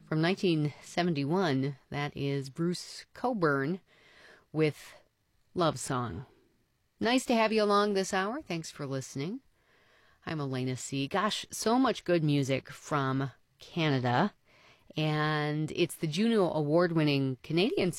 from 1971. That is Bruce Cockburn with Love Song. Nice to have you along this hour. Thanks for listening. I'm Elena C. Gosh, so much good music from Canada. And it's the Juno Award-winning Canadian